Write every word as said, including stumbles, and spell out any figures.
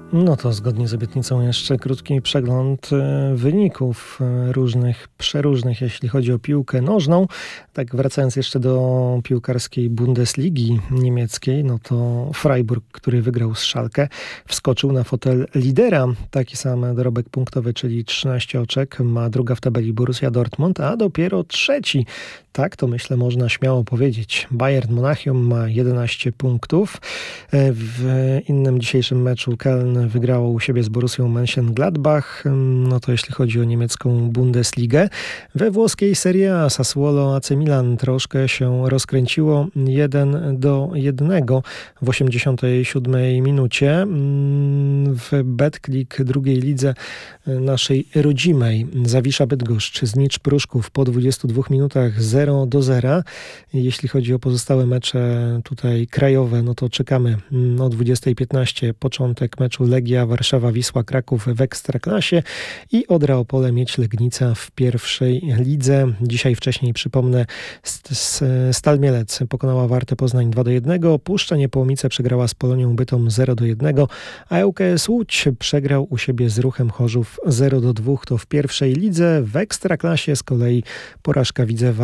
No to zgodnie z obietnicą jeszcze krótki przegląd e, wyników e, różnych, przeróżnych, jeśli chodzi o piłkę nożną. Tak wracając jeszcze do piłkarskiej Bundesligi niemieckiej, no to Freiburg, który wygrał z Schalke, wskoczył na fotel lidera. Taki sam dorobek punktowy, czyli trzynaście oczek, ma druga w tabeli Borussia Dortmund, a dopiero trzeci. Tak, to myślę można śmiało powiedzieć. Bayern Monachium ma jedenaście punktów. W innym dzisiejszym meczu Köln wygrało u siebie z Borussią Mönchengladbach. No to jeśli chodzi o niemiecką Bundesligę. We włoskiej Serie A Sassuolo A C Milan troszkę się rozkręciło jeden do jednego w osiemdziesiątej siódmej minucie. W Betclic drugiej lidze naszej rodzimej Zawisza Bydgoszcz Znicz Pruszków po dwudziestu dwóch minutach zero do zera. Jeśli chodzi o pozostałe mecze tutaj krajowe, no to czekamy o dwudziestej piętnaście początek meczu Legia Warszawa Wisła Kraków w Ekstraklasie i Odra Opole Miedź Legnica w pierwszej lidze. Dzisiaj wcześniej przypomnę Stal Mielec pokonała Wartę Poznań dwa do jednego, Puszcza Niepołomice przegrała z Polonią Bytom zero do jednego, a ŁKS Łódź przegrał u siebie z Ruchem Chorzów zero do dwóch. To w pierwszej lidze. W Ekstraklasie z kolei porażka Widzewa